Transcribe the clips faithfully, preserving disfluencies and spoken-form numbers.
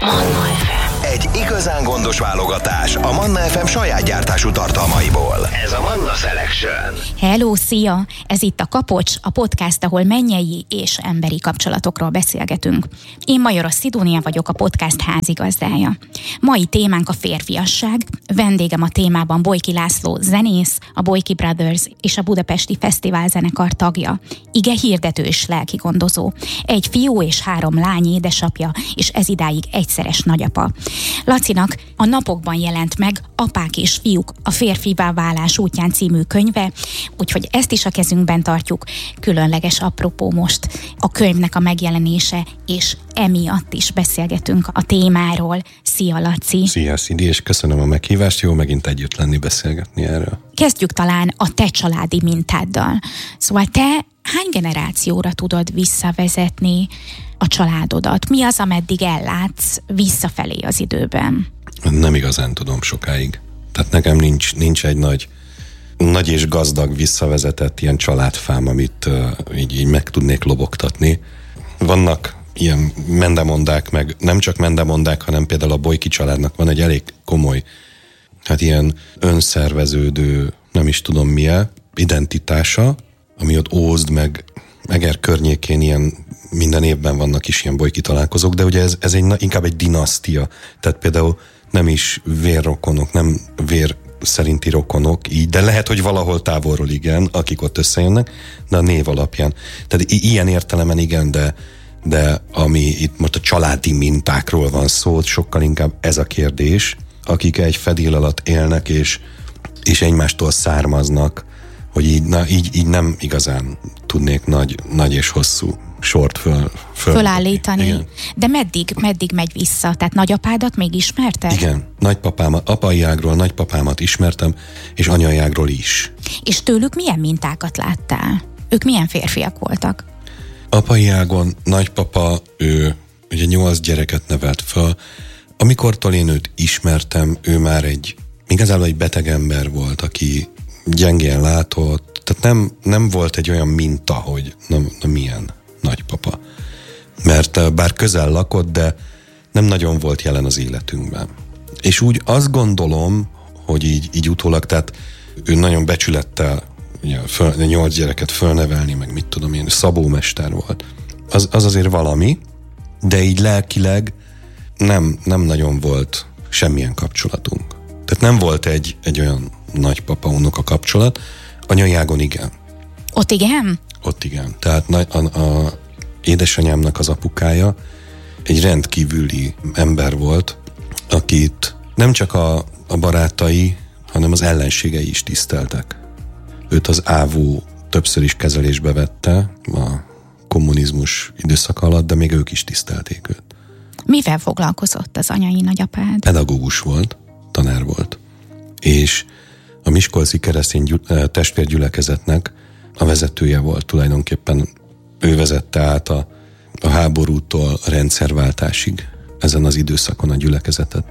Manna ef em. Egy igazán gondos válogatás a Manna ef em saját gyártású tartalmaiból. Ez a Manna Selection. Hello, szia! Ez itt a Kapocs, a podcast, ahol mennyei és emberi kapcsolatokról beszélgetünk. Én Majoros Szidónia vagyok, a podcast házigazdája. Mai témánk a férfiasság. Vendégem a témában Bolyky László zenész, a Bolyky Brothers és a Budapesti Fesztivál zenekar tagja. Ige hirdető és lelkigondozó. Egy fiú és három lány édesapja, és ez idáig egyszeres nagyapa. Lacinak a napokban jelent meg Apák és fiúk, a férfivá válás útján című könyve, úgyhogy ezt is a kezünkben tartjuk. Különleges apropó most a könyvnek a megjelenése, és emiatt is beszélgetünk a témáról. Szia, Laci! Szia, Szidi, és köszönöm a meghívást, jó megint együtt lenni, beszélgetni erről. Kezdjük talán a te családi mintáddal. Szóval te hány generációra tudod visszavezetni a családodat? Mi az, ameddig ellátsz visszafelé az időben? Nem igazán tudom sokáig. Tehát nekem nincs, nincs egy nagy, nagy és gazdag visszavezetett ilyen családfám, amit uh, így, így meg tudnék lobogtatni. Vannak ilyen mendemondák, meg nem csak mendemondák, hanem például a Bolyky családnak van egy elég komoly, hát ilyen önszerveződő, nem is tudom milyen, identitása, ami ott Ózd, meg Eger környékén ilyen minden évben vannak is ilyen Bolyky találkozók, de ugye ez, ez egy, inkább egy dinasztia. Tehát például nem is vérrokonok, nem vér szerinti rokonok, így, de lehet, hogy valahol távolról igen, akik ott összejönnek, de a név alapján. Tehát i- ilyen értelemben igen, de, de ami itt most a családi mintákról van szó, sokkal inkább ez a kérdés, akik egy fedél alatt élnek, és, és egymástól származnak, hogy így, na, így, így nem igazán tudnék nagy, nagy és hosszú sort föl, föl fölállítani. Igen. De meddig, meddig megy vissza? Tehát nagyapádat még ismerted? Igen, nagypapámat, apai ágról nagypapámat ismertem, és anyai ágról is. És tőlük milyen mintákat láttál? Ők milyen férfiak voltak? Apai ágon nagypapa, ő ugye nyolc gyereket nevelt föl. Amikortól én őt ismertem, ő már egy, igazából egy beteg ember volt, aki gyengén látott, tehát nem, nem volt egy olyan minta, hogy na, na milyen nagypapa. Mert bár közel lakott, de nem nagyon volt jelen az életünkben. És úgy azt gondolom, hogy így, így utólag, tehát ő nagyon becsülettel ugye, föl, nyolc gyereket fölnevelni, meg mit tudom én, szabómester volt. Az, az azért valami, de így lelkileg nem, nem nagyon volt semmilyen kapcsolatunk. Tehát nem volt egy, egy olyan nagypapa-unoka kapcsolat, anyai ágon igen. Ott igen? Ott igen. Tehát a, a, a édesanyámnak az apukája egy rendkívüli ember volt, akit nem csak a, a barátai, hanem az ellenségei is tiszteltek. Őt az ávó többször is kezelésbe vette a kommunizmus időszak alatt, de még ők is tisztelték őt. Mivel foglalkozott az anyai nagyapád? Pedagógus volt, tanár volt. És a Miskolci Keresztény gyü- testvérgyülekezetnek a vezetője volt tulajdonképpen. Ő vezette át a, a háborútól a rendszerváltásig ezen az időszakon a gyülekezetet.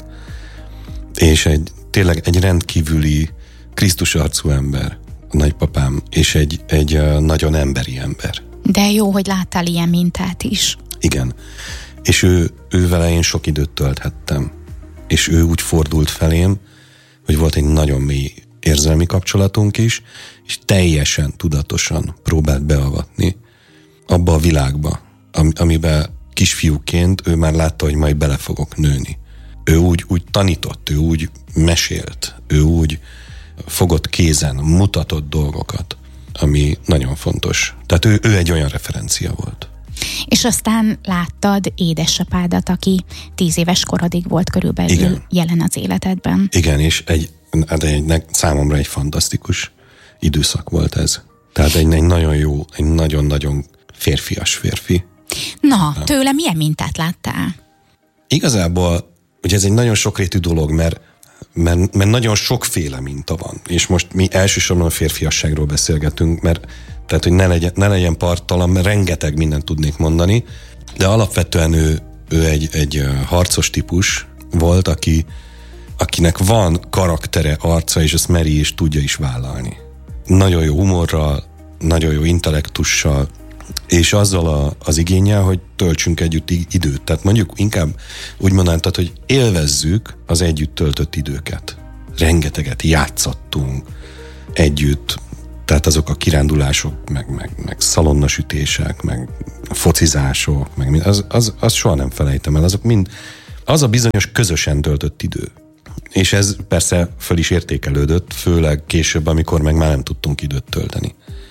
És egy, tényleg egy rendkívüli Krisztus arcú ember, a nagypapám, és egy, egy nagyon emberi ember. De jó, hogy láttál ilyen mintát is. Igen. És ő, ő vele én sok időt tölthettem. És ő úgy fordult felém, hogy volt egy nagyon mély érzelmi kapcsolatunk is, és teljesen tudatosan próbált beavatni abba a világba, am, amiben kisfiúként ő már látta, hogy majd bele fogok nőni. Ő úgy, úgy tanított, ő úgy mesélt, ő úgy fogott kézen, mutatott dolgokat, ami nagyon fontos. Tehát ő, ő egy olyan referencia volt. És aztán láttad édesapádat, aki tíz éves korodig volt körülbelül Igen. jelen az életedben. Igen, és egy, egy, számomra egy fantasztikus időszak volt ez. Tehát egy, egy nagyon jó, egy nagyon-nagyon férfias férfi. Na, Na, tőle milyen mintát láttál? Igazából, ugye ez egy nagyon sokrétű dolog, mert, mert, mert nagyon sokféle minta van. És most mi elsősorban a férfiasságról beszélgetünk, mert tehát, hogy ne legyen, ne legyen parttalan, mert rengeteg mindent tudnék mondani, de alapvetően ő, ő egy, egy harcos típus volt, aki, akinek van karaktere, arca, és ezt meri és tudja is vállalni. Nagyon jó humorral, nagyon jó intellektussal, és azzal a, az igénnyel, hogy töltsünk együtt időt. Tehát mondjuk inkább úgy mondanám, hogy élvezzük az együtt töltött időket. Rengeteget játszottunk együtt, tehát azok a kirándulások, meg, meg, meg szalonnasütések, meg focizások, meg az, az, az soha nem felejtem el, azok mind, az a bizonyos közösen töltött idő. És ez persze föl is értékelődött, főleg később, amikor meg már nem tudtunk időt tölteni.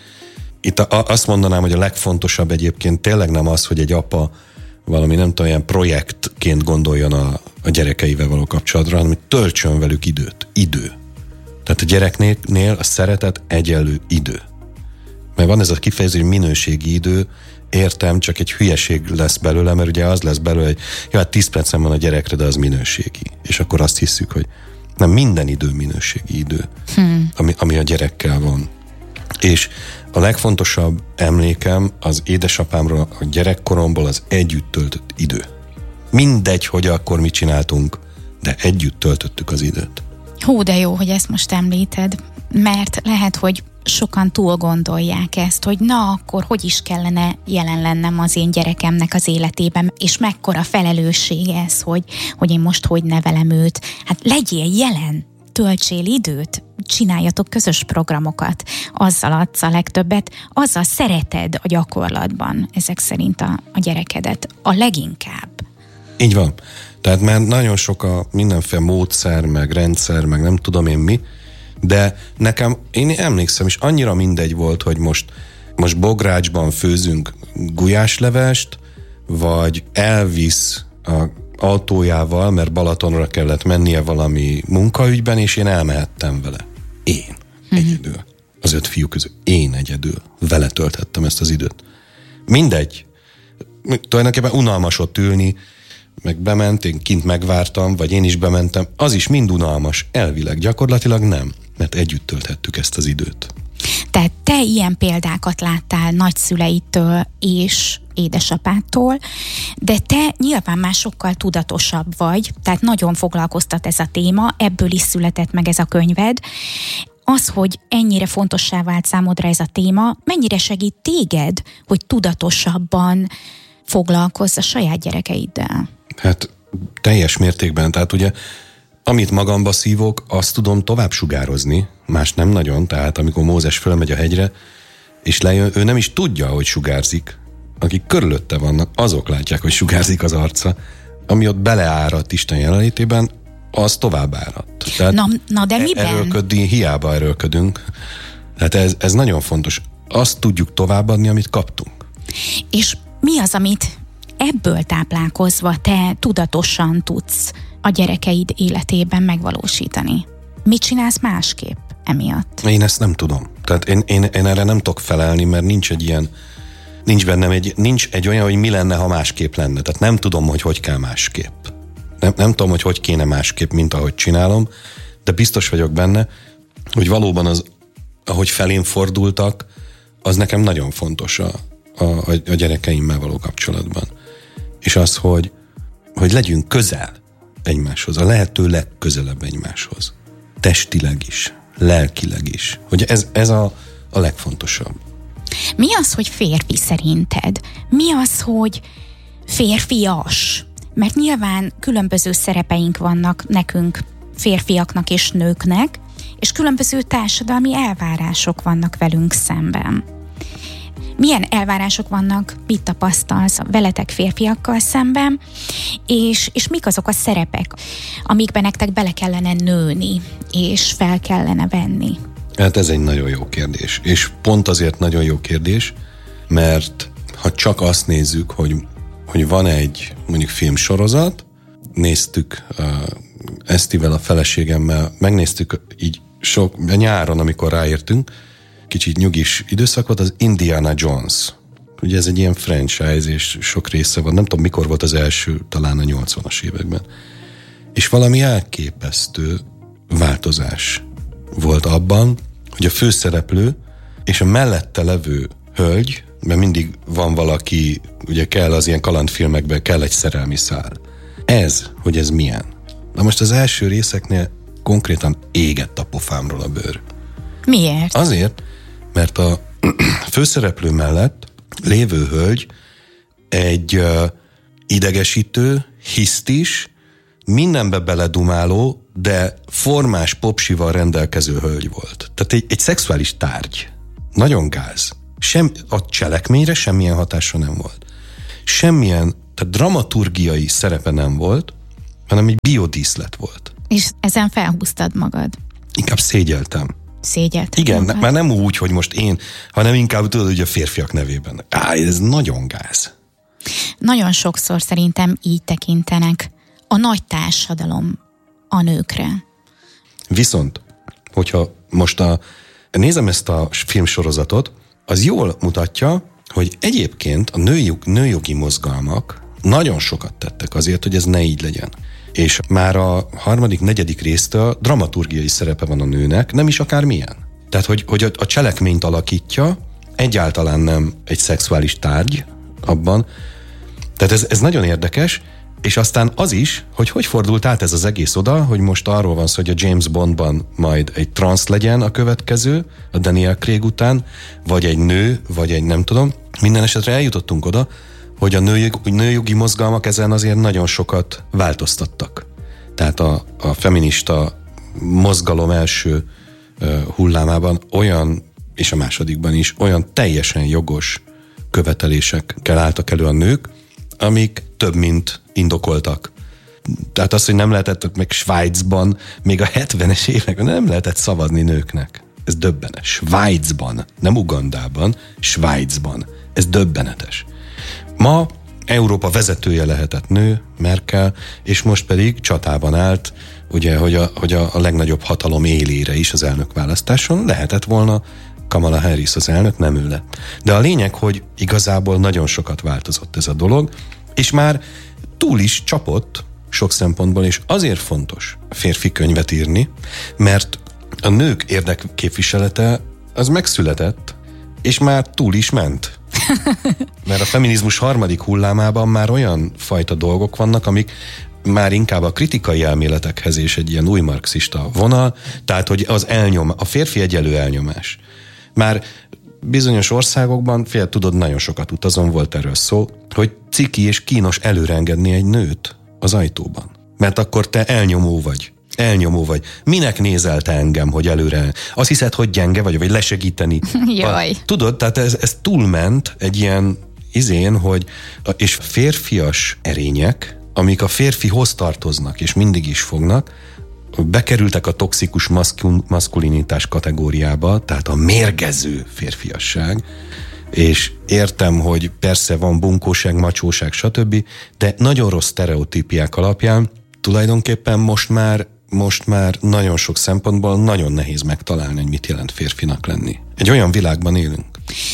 Itt a, azt mondanám, hogy a legfontosabb egyébként tényleg nem az, hogy egy apa valami nem tudom, ilyen projektként gondoljon a, a gyerekeivel való kapcsolatra, hanem hogy töltsön velük időt. Idő. Tehát a gyereknél a szeretet egyenlő idő. Mert van ez a kifejező, hogy minőségi idő, értem, csak egy hülyeség lesz belőle, mert ugye az lesz belőle, hogy ja, hát tíz percen van a gyerekre, de az minőségi. És akkor azt hiszük, hogy nem, minden idő minőségi idő, hmm. ami, ami a gyerekkel van. És a legfontosabb emlékem az édesapámról, a gyerekkoromból az együtt töltött idő. Mindegy, hogy akkor mit csináltunk, de együtt töltöttük az időt. Hú, de jó, hogy ezt most említed, mert lehet, hogy sokan túl gondolják ezt, hogy na, akkor hogy is kellene jelen lennem az én gyerekemnek az életében, és mekkora felelősség ez, hogy, hogy én most hogy nevelem őt. Hát legyél jelen, töltsél időt, csináljatok közös programokat, azzal adsz a legtöbbet, azzal szereted a gyakorlatban ezek szerint a, a gyerekedet a leginkább. Így van. Tehát már nagyon sok a mindenféle módszer, meg rendszer, meg nem tudom én mi, de nekem, én emlékszem, és annyira mindegy volt, hogy most, most bográcsban főzünk gulyáslevest, vagy elvisz a autójával, mert Balatonra kellett mennie valami munkaügyben, és én elmehettem vele. Én mm-hmm. egyedül. Az öt fiú közül. Én egyedül. Vele tölthettem ezt az időt. Mindegy. Tulajdonképpen unalmas ott ülni, meg bement, én kint megvártam, vagy én is bementem. Az is mind unalmas. Elvileg, gyakorlatilag nem. Mert együtt tölthettük ezt az időt. Tehát te ilyen példákat láttál nagyszüleitől és édesapától, de te nyilván már sokkal tudatosabb vagy, tehát nagyon foglalkoztat ez a téma, ebből is született meg ez a könyved. Az, hogy ennyire fontossá vált számodra ez a téma, mennyire segít téged, hogy tudatosabban foglalkozz a saját gyerekeiddel? Hát teljes mértékben, tehát ugye amit magamba szívok, azt tudom tovább sugározni, más nem nagyon, tehát amikor Mózes fölmegy a hegyre, és lejön, ő nem is tudja, hogy sugárzik. Akik körülötte vannak, azok látják, hogy sugárzik az arca. Ami ott beleáradt Isten jelenlétében, az tovább áradt. Tehát na, na de miben? Erőlködni, hiába erőlködünk. Tehát ez, ez nagyon fontos. Azt tudjuk továbbadni, amit kaptunk. És mi az, amit ebből táplálkozva te tudatosan tudsz a gyerekeid életében megvalósítani? Mit csinálsz másképp emiatt? Én ezt nem tudom. Tehát én, én, én erre nem tudok felelni, mert nincs egy ilyen, nincs bennem egy, nincs egy olyan, hogy mi lenne, ha másképp lenne. Tehát nem tudom, hogy hogy kell másképp. Nem, nem tudom, hogy hogy kéne másképp, mint ahogy csinálom, de biztos vagyok benne, hogy valóban az, ahogy felém fordultak, az nekem nagyon fontos a, a, a gyerekeimmel való kapcsolatban. És az, hogy, hogy legyünk közel egymáshoz, a lehető legközelebb egymáshoz. Testileg is, lelkileg is. Hogy ez, ez a, a legfontosabb. Mi az, hogy férfi szerinted? Mi az, hogy férfias? Mert nyilván különböző szerepeink vannak nekünk, férfiaknak és nőknek, és különböző társadalmi elvárások vannak velünk szemben. Milyen elvárások vannak, mit tapasztalsz veletek férfiakkal szemben, és, és mik azok a szerepek, amikben nektek bele kellene nőni, és fel kellene venni? Hát ez egy nagyon jó kérdés. És pont azért nagyon jó kérdés, mert ha csak azt nézzük, hogy, hogy van egy mondjuk filmsorozat, néztük uh, Esztivel, a feleségemmel, megnéztük így sok, nyáron, amikor ráértünk, kicsit nyugis időszak volt, az Indiana Jones. Ugye ez egy ilyen franchise, és sok része van. Nem tudom, mikor volt az első, talán a nyolcvanas években. És valami elképesztő változás volt abban, hogy a főszereplő és a mellette levő hölgy, mert mindig van valaki, ugye kell az ilyen kalandfilmekben, kell egy szerelmi szál. Ez, hogy ez milyen. Na most az első részeknél konkrétan égett a pofámról a bőr. Miért? Azért, mert a főszereplő mellett lévő hölgy egy uh, idegesítő, hisztis, mindenbe beledumáló, de formás popsival rendelkező hölgy volt. Tehát egy, egy szexuális tárgy. Nagyon gáz. Sem, a cselekményre semmilyen hatása nem volt. Semmilyen, tehát dramaturgiai szerepe nem volt, hanem egy biodíszlet volt. És ezen felhúztad magad? Inkább szégyeltem. Szégyeltem Igen, magad. Már nem úgy, hogy most én, hanem inkább tudod, hogy a férfiak nevében. Á, ez nagyon gáz. Nagyon sokszor szerintem így tekintenek a nagy társadalom a nőkre. Viszont, hogyha most a, nézem ezt a filmsorozatot, az jól mutatja, hogy egyébként a nőjog, nőjogi mozgalmak nagyon sokat tettek azért, hogy ez ne így legyen. És már a harmadik, negyedik résztől dramaturgiai szerepe van a nőnek, nem is akármilyen. Tehát, hogy, hogy a cselekményt alakítja, egyáltalán nem egy szexuális tárgy abban. Tehát ez, ez nagyon érdekes, és aztán az is, hogy hogy fordult át ez az egész oda, hogy most arról van szó, hogy a James Bondban majd egy transz legyen a következő, a Daniel Craig után, vagy egy nő, vagy egy nem tudom. Minden esetre eljutottunk oda, hogy a nőjog, nőjogi mozgalmak ezen azért nagyon sokat változtattak. Tehát a, a feminista mozgalom első uh, hullámában olyan, és a másodikban is, olyan teljesen jogos követelésekkel álltak elő a nők, amik több, mint indokoltak. Tehát az, hogy nem lehetett meg Svájcban, még a hetvenes években nem lehetett szavazni nőknek. Ez döbbenetes. Svájcban, nem Ugandában, Svájcban. Ez döbbenetes. Ma Európa vezetője lehetett nő, Merkel, és most pedig csatában állt, ugye, hogy a, hogy a, a legnagyobb hatalom élére is az elnökválasztáson lehetett volna Kamala Harris az elnök, nem ő lett. De a lényeg, hogy igazából nagyon sokat változott ez a dolog, és már túl is csapott sok szempontból, és azért fontos férfi könyvet írni, mert a nők érdekképviselete az megszületett, és már túl is ment. Mert a feminizmus harmadik hullámában már olyan fajta dolgok vannak, amik már inkább a kritikai elméletekhez és egy ilyen új marxista vonal, tehát hogy az elnyom, a férfi egyelő elnyomás. Már bizonyos országokban, fél tudod, nagyon sokat utazom, volt erről szó, hogy ciki és kínos előreengedni egy nőt az ajtóban. Mert akkor te elnyomó vagy. Elnyomó vagy. Minek nézel te engem, hogy előre? Azt hiszed, hogy gyenge vagy, vagy lesegíteni? Jaj. Tudod, tehát ez, ez túlment egy ilyen izén, hogy és férfias erények, amik a férfihoz tartoznak, és mindig is fognak, bekerültek a toxikus maszkul, maszkulinitás kategóriába, tehát a mérgező férfiasság, és értem, hogy persze van bunkóság, macsóság, stb., de nagyon rossz sztereotípiák alapján tulajdonképpen most már, most már nagyon sok szempontból nagyon nehéz megtalálni, hogy mit jelent férfinak lenni. Egy olyan világban élünk.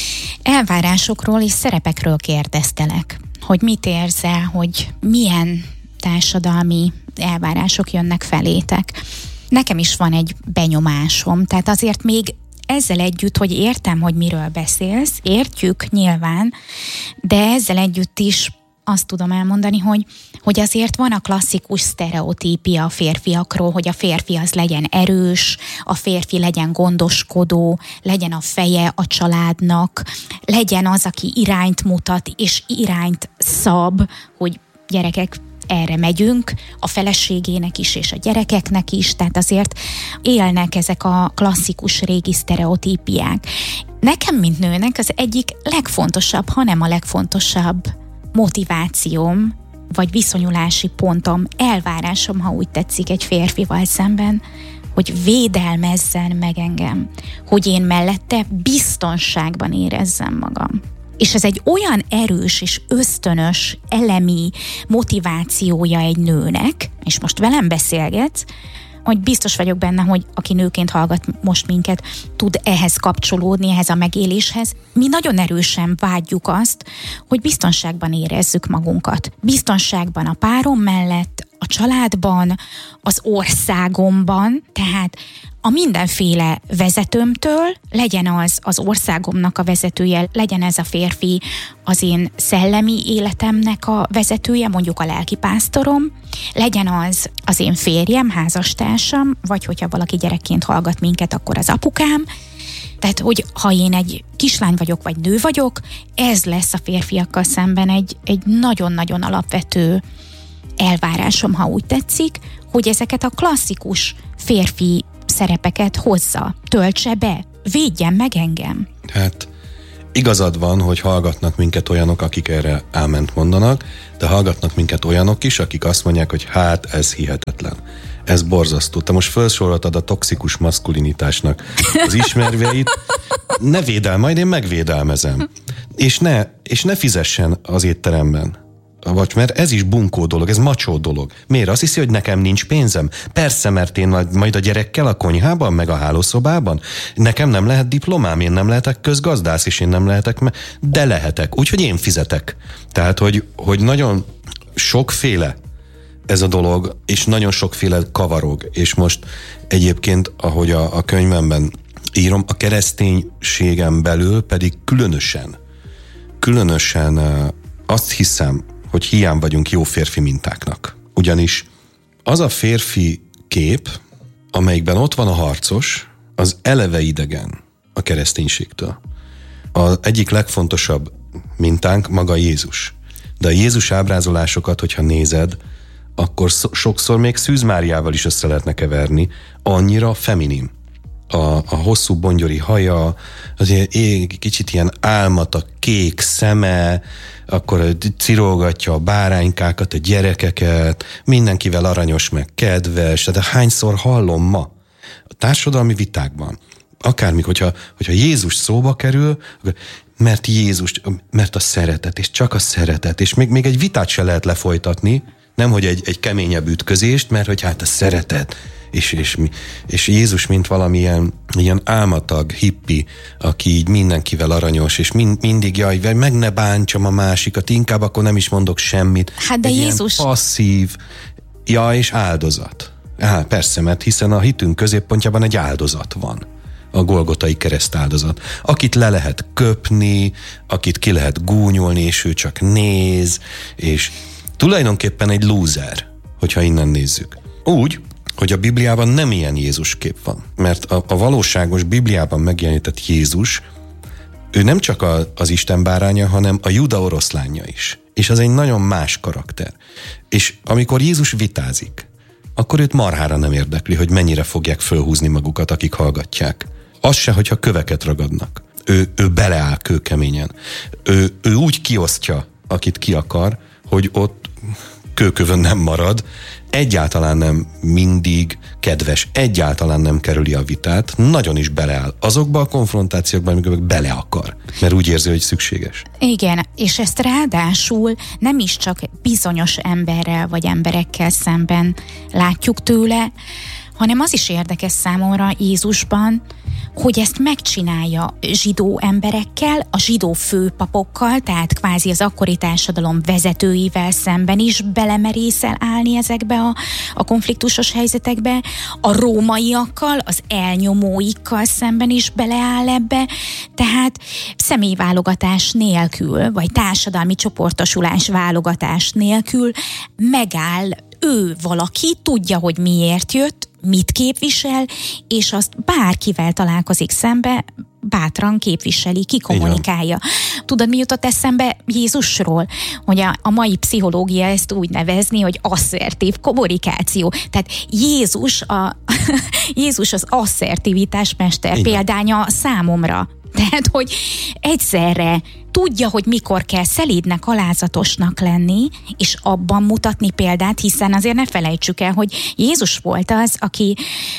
Elvárásokról és szerepekről kérdeztelek, hogy mit érzel, hogy milyen társadalmi elvárások jönnek felétek. Nekem is van egy benyomásom, tehát azért még ezzel együtt, hogy értem, hogy miről beszélsz, értjük nyilván, de ezzel együtt is azt tudom elmondani, hogy, hogy azért van a klasszikus sztereotípia a férfiakról, hogy a férfi az legyen erős, a férfi legyen gondoskodó, legyen a feje a családnak, legyen az, aki irányt mutat és irányt szab, hogy gyerekek, erre megyünk, a feleségének is és a gyerekeknek is, tehát azért élnek ezek a klasszikus régi sztereotípiák. Nekem, mint nőnek, az egyik legfontosabb, hanem a legfontosabb motivációm, vagy viszonyulási pontom, elvárásom, ha úgy tetszik, egy férfival szemben, hogy védelmezzen meg engem, hogy én mellette biztonságban érezzem magam. És ez egy olyan erős és ösztönös elemi motivációja egy nőnek, és most velem beszélgetsz, hogy biztos vagyok benne, hogy aki nőként hallgat most minket, tud ehhez kapcsolódni, ehhez a megéléshez. Mi nagyon erősen vágyjuk azt, hogy biztonságban érezzük magunkat. Biztonságban a párom mellett, a családban, az országomban, tehát a mindenféle vezetőmtől, legyen az az országomnak a vezetője, legyen ez a férfi az én szellemi életemnek a vezetője, mondjuk a lelkipásztorom, legyen az az én férjem, házastársam, vagy hogyha valaki gyerekként hallgat minket, akkor az apukám. Tehát, hogy ha én egy kislány vagyok, vagy nő vagyok, ez lesz a férfiakkal szemben egy, egy nagyon-nagyon alapvető elvárásom, ha úgy tetszik, hogy ezeket a klasszikus férfi szerepeket hozza, töltse be, védjen meg engem. Hát igazad van, hogy hallgatnak minket olyanok, akik erre áment mondanak, de hallgatnak minket olyanok is, akik azt mondják, hogy hát ez hihetetlen. Ez borzasztó. Te most felsoroltad a toxikus maszkulinitásnak az ismerveit. Ne védel, majd én megvédelmezem. És ne, és ne fizessen az étteremben. Vagy mert ez is bunkó dolog, ez macsó dolog. Miért? Azt hiszi, hogy nekem nincs pénzem? Persze, mert én majd a gyerekkel a konyhában, meg a hálószobában. Nekem nem lehet diplomám, én nem lehetek közgazdász, és én nem lehetek, de lehetek. Úgyhogy én fizetek. Tehát, hogy, hogy nagyon sokféle ez a dolog, és nagyon sokféle kavarog. És most egyébként, ahogy a, a könyvemben írom, a kereszténységen belül pedig különösen, különösen azt hiszem, hogy hiány vagyunk jó férfi mintáknak. Ugyanis az a férfi kép, amelyikben ott van a harcos, az eleve idegen a kereszténységtől. Az egyik legfontosabb mintánk maga Jézus. De a Jézus ábrázolásokat, hogyha nézed, akkor sokszor még Szűz Máriával is össze lehetne keverni, annyira feminin. A, a hosszú bongyori haja, azért ég, kicsit ilyen álmata, kék szeme, akkor cirolgatja a báránykákat, a gyerekeket, mindenkivel aranyos meg kedves, de hányszor hallom ma a társadalmi vitákban, akármikor, hogyha, hogyha Jézus szóba kerül, mert Jézus, mert a szeretet, és csak a szeretet, és még, még egy vitát se lehet lefolytatni, nemhogy egy, egy keményebb ütközést, mert hogy hát a szeretet, és, és, és Jézus, mint valamilyen ilyen álmatag, hippi, aki így mindenkivel aranyos, és mind, mindig jaj, meg ne bántsam a másikat, inkább akkor nem is mondok semmit. Hát de egy Jézus... Ilyen passzív, ja, és áldozat. Á, persze, mert hiszen a hitünk középpontjában egy áldozat van. A golgotai keresztáldozat. Akit le lehet köpni, akit ki lehet gúnyolni, és ő csak néz, és tulajdonképpen egy lúzer, hogyha innen nézzük. Úgy, hogy a Bibliában nem ilyen Jézus kép van. Mert a, a valóságos Bibliában megjelenített Jézus, ő nem csak a, az Isten báránya, hanem a Júda oroszlánja is. És az egy nagyon más karakter. És amikor Jézus vitázik, akkor őt marhára nem érdekli, hogy mennyire fogják fölhúzni magukat, akik hallgatják. Az se, hogyha köveket ragadnak. Ő, ő beleáll kőkeményen. Ő, ő úgy kiosztja, akit ki akar, hogy ott kőkövön nem marad, egyáltalán nem mindig kedves, egyáltalán nem kerüli a vitát, nagyon is beleáll azokba a konfrontációkban, amikor bele akar, mert úgy érzi, hogy szükséges. Igen, és ezt ráadásul nem is csak bizonyos emberrel vagy emberekkel szemben látjuk tőle, hanem az is érdekes számomra Jézusban, hogy ezt megcsinálja zsidó emberekkel, a zsidó főpapokkal, tehát kvázi az akkori társadalom vezetőivel szemben is belemerészel állni ezekbe a, a konfliktusos helyzetekbe, a rómaiakkal, az elnyomóikkal szemben is beleáll ebbe, tehát személyválogatás nélkül, vagy társadalmi csoportosulás válogatás nélkül megáll ő valaki, tudja, hogy miért jött, mit képvisel, és azt bárkivel találkozik szembe, bátran képviseli, kikommunikálja. Tudod, mi jutott eszembe Jézusról? Hogy a, a mai pszichológia ezt úgy nevezni, hogy asszertív kommunikáció. Tehát Jézus, a, Jézus az asszertivitás mester Igen. példánya számomra. Tehát, hogy egyszerre tudja, hogy mikor kell szelídnek, alázatosnak lenni, és abban mutatni példát, hiszen azért ne felejtsük el, hogy Jézus volt az, aki,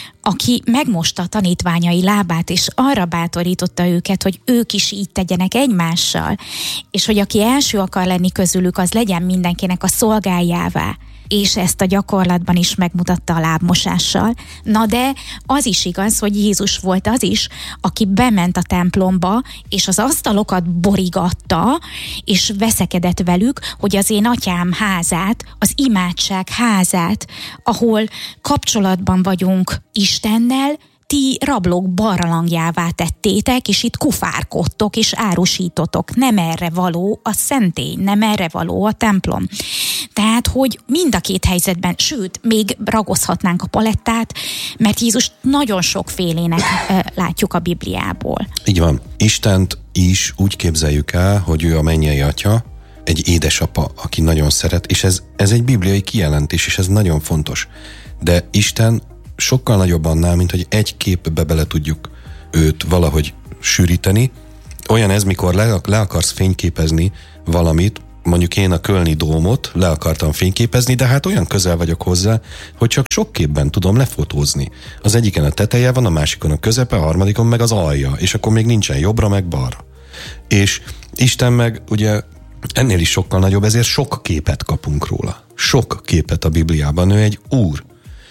aki megmosta a tanítványai lábát, és arra bátorította őket, hogy ők is így tegyenek egymással, és hogy aki első akar lenni közülük, az legyen mindenkinek a szolgájává. És ezt a gyakorlatban is megmutatta a lábmosással. Na de az is igaz, hogy Jézus volt az is, aki bement a templomba, és az asztalokat borigatta, és veszekedett velük, hogy az én atyám házát, az imádság házát, ahol kapcsolatban vagyunk Istennel, ti rablók barlangjává tettétek, és itt kufárkodtok, és árusítotok. Nem erre való a szentély, nem erre való a templom. Tehát, hogy mind a két helyzetben, sőt, még ragozhatnánk a palettát, mert Jézus nagyon sokfélének látjuk a Bibliából. Így van. Istent is úgy képzeljük el, hogy ő a mennyei atya, egy édesapa, aki nagyon szeret, és ez, ez egy bibliai kijelentés, és ez nagyon fontos. De Isten sokkal nagyobb annál, mint hogy egy képbe bele tudjuk őt valahogy sűríteni. Olyan ez, mikor le, le akarsz fényképezni valamit, mondjuk én a kölni dómot le akartam fényképezni, de hát olyan közel vagyok hozzá, hogy csak sok képben tudom lefotózni. Az egyiken a teteje van, a másikon a közepe, a harmadikon meg az alja, és akkor még nincsen jobbra meg balra. És Isten meg ugye ennél is sokkal nagyobb, ezért sok képet kapunk róla. Sok képet a Bibliában. Ő egy úr,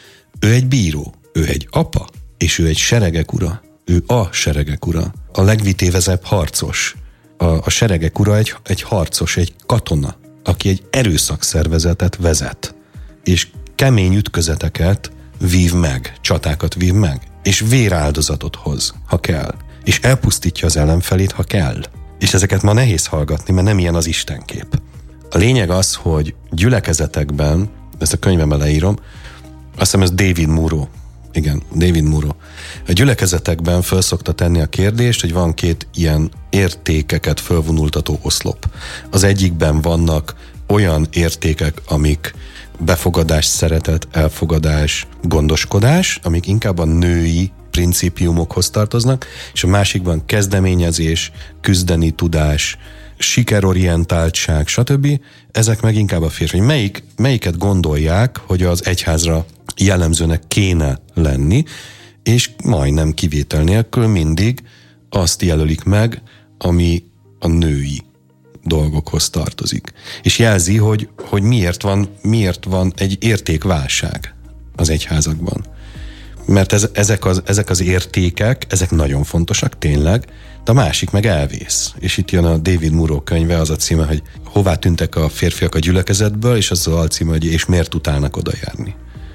ő egy bíró, ő egy apa, és ő egy seregek ura. Ő a seregek ura. A legvitévezebb harcos. A, a seregek ura egy, egy harcos, egy katona, aki egy erőszakszervezetet vezet, és kemény ütközeteket vív meg, csatákat vív meg, és véráldozatot hoz, ha kell, és elpusztítja az ellenfelét, ha kell. És ezeket ma nehéz hallgatni, mert nem ilyen az istenkép. A lényeg az, hogy gyülekezetekben, ezt a könyvemben leírom, azt hiszem ez David Muro, igen, David Muro. A gyülekezetekben föl szokta tenni a kérdést, hogy van két ilyen értékeket fölvonultató oszlop. Az egyikben vannak olyan értékek, amik befogadás, szeretet, elfogadás, gondoskodás, amik inkább a női principiumokhoz tartoznak, és a másikban kezdeményezés, küzdeni tudás, sikerorientáltság, stb. Ezek meg inkább a férfi. Melyik, melyiket gondolják, hogy az egyházra jellemzőnek kéne lenni, és majdnem kivétel nélkül mindig azt jelölik meg, ami a női dolgokhoz tartozik. És jelzi, hogy, hogy miért van, miért van egy értékválság az egyházakban. Mert ez, ezek, az, ezek az értékek, ezek nagyon fontosak tényleg, de a másik meg elvész. És itt jön a David Muro könyve, az a címe, hogy hová tűntek a férfiak a gyülekezetből, és az a címe, hogy és miért utálnak oda járni.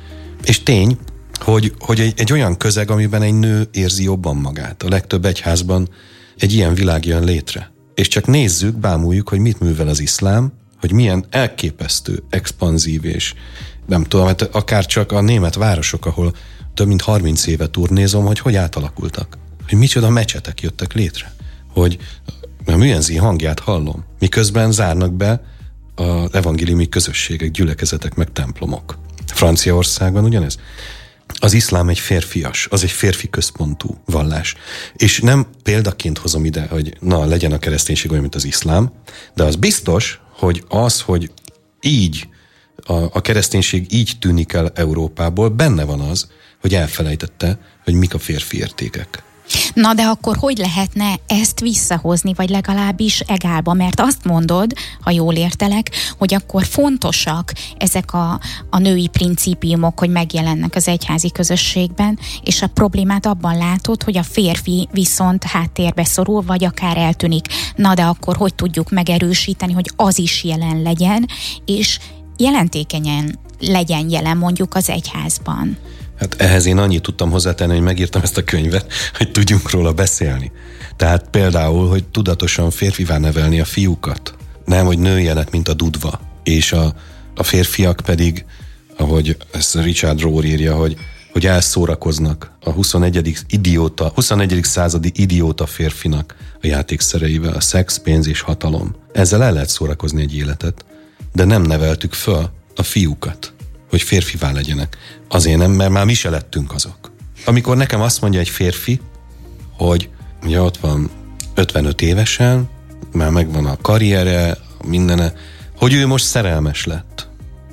És tény, hogy, hogy egy, egy olyan közeg, amiben egy nő érzi jobban magát. A legtöbb egyházban egy ilyen világ jön létre. És csak nézzük, bámuljuk, hogy mit művel az iszlám, hogy milyen elképesztő, expanzív, és nem tudom, hát akár csak a német városok, ahol több mint harminc éve turnézom, hogy hogy átalakultak. Hogy micsoda mecsetek jöttek létre. Hogy a műenzi hangját hallom. Miközben zárnak be az evangéliumi közösségek, gyülekezetek, meg templomok. Franciaországban ugyanez. Az iszlám egy férfias, az egy férfi központú vallás. És nem példaként hozom ide, hogy na, legyen a kereszténység olyan, mint az iszlám, de az biztos, hogy az, hogy így a, a kereszténység így tűnik el Európából, benne van az, hogy elfelejtette, hogy mik a férfi értékek. Na de akkor hogy lehetne ezt visszahozni, vagy legalábbis egálba? Mert azt mondod, ha jól értelek, hogy akkor fontosak ezek a, a női principiumok, hogy megjelennek az egyházi közösségben, és a problémát abban látod, hogy a férfi viszont háttérbe szorul, vagy akár eltűnik. Na de akkor hogy tudjuk megerősíteni, hogy az is jelen legyen, és jelentékenyen legyen jelen mondjuk az egyházban? Hát ehhez én annyit tudtam hozzátenni, hogy megírtam ezt a könyvet, hogy tudjunk róla beszélni. Tehát például, hogy tudatosan férfivá nevelni a fiúkat. Nem, hogy nőjenek, mint a dudva. És a, a férfiak pedig, ahogy ezt Richard Rohr írja, hogy, hogy elszórakoznak a huszonegyedik idióta, huszonegyedik századi idióta férfinak a játékszereivel, a szex, pénz és hatalom. Ezzel el lehet szórakozni egy életet, de nem neveltük föl a fiúkat, hogy férfivá legyenek. Azért nem, mert már mi se lettünk azok. Amikor nekem azt mondja egy férfi, hogy ugye ott van ötvenöt évesen, már megvan a karriere, mindene, hogy ő most szerelmes lett.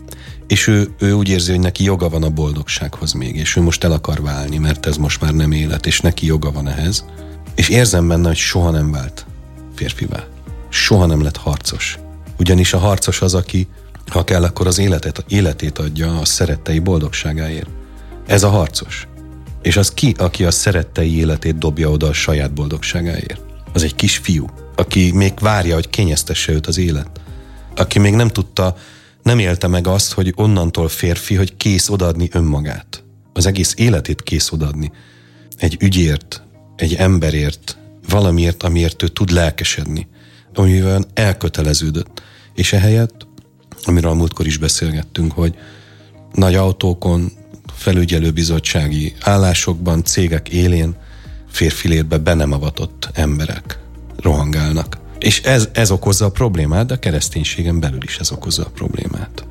És ő, ő úgy érzi, hogy neki joga van a boldogsághoz még, és ő most el akar válni, mert ez most már nem élet, és neki joga van ehhez. És érzem benne, hogy soha nem vált férfivá. Soha nem lett harcos. Ugyanis a harcos az, aki ha kell, akkor az életet, életét adja a szerettei boldogságáért. Ez a harcos. És az ki, aki a szerettei életét dobja oda a saját boldogságáért? Az egy kis fiú, aki még várja, hogy kényeztesse őt az élet. Aki még nem tudta, nem élte meg azt, hogy onnantól férfi, hogy kész odaadni önmagát. Az egész életét kész odaadni. egy ügyért, egy emberért, valamiért, amiért ő tud lelkesedni, amivel elköteleződött. És ehelyett, amiről a múltkor is beszélgettünk, hogy nagy autókon, felügyelőbizottsági állásokban, cégek élén férfi létbe be nem avatott emberek rohangálnak. És ez, ez okozza a problémát, de a kereszténységen belül is ez okozza a problémát.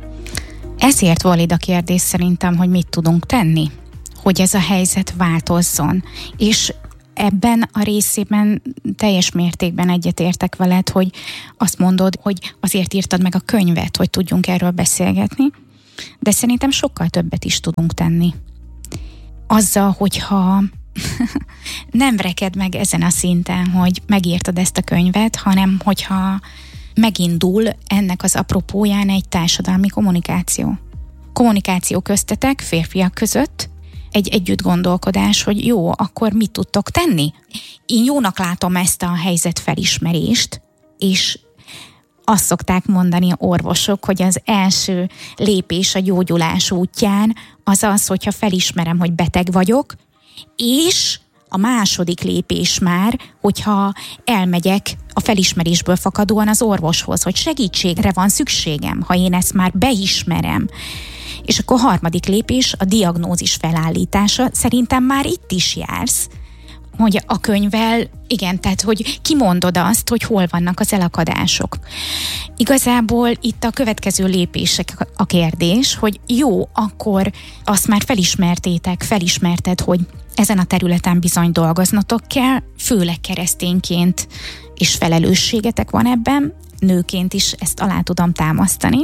Ezért valid a kérdés szerintem, hogy mit tudunk tenni, hogy ez a helyzet változzon. És ebben a részében teljes mértékben egyetértek veled, hogy azt mondod, hogy azért írtad meg a könyvet, hogy tudjunk erről beszélgetni, de szerintem sokkal többet is tudunk tenni. Azzal, hogyha nem reked meg ezen a szinten, hogy megírtad ezt a könyvet, hanem hogyha megindul ennek az apropóján egy társadalmi kommunikáció. Kommunikáció köztetek, férfiak között, egy együtt gondolkodás, hogy jó, akkor mit tudtok tenni? Én jónak látom ezt a helyzet felismerést, és azt szokták mondani orvosok, hogy az első lépés a gyógyulás útján az az, hogyha felismerem, hogy beteg vagyok, és a második lépés már, hogyha elmegyek a felismerésből fakadóan az orvoshoz, hogy segítségre van szükségem, ha én ezt már beismerem. És akkor a harmadik lépés, a diagnózis felállítása. Szerintem már itt is jársz, hogy a könyvvel, igen, tehát hogy kimondod azt, hogy hol vannak az elakadások. Igazából itt a következő lépések a kérdés, hogy jó, akkor azt már felismertétek, felismerted, hogy ezen a területen bizony dolgoznatok kell, főleg keresztényként, és felelősségetek van ebben, nőként is ezt alá tudom támasztani.